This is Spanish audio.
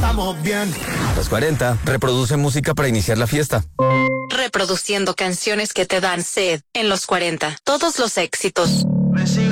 pasamos bien. Los 40 reproduce música para iniciar la fiesta. Reproduciendo canciones que te dan sed en los 40. Todos los éxitos. Me sigue